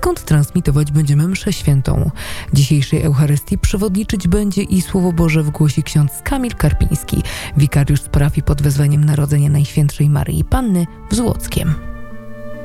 skąd transmitować będziemy mszę świętą. Dzisiejszej Eucharystii przewodniczyć będzie i Słowo Boże wygłosi ksiądz Kamil Karpiński, wikariusz z parafii pod wezwaniem Narodzenia Najświętszej Maryi Panny w Złockiem.